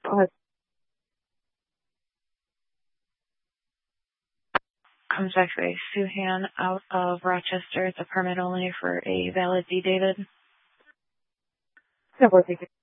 Go ahead. Comes back to a Suhan out of Rochester. It's a permit only for a valid D, David. No, thank you.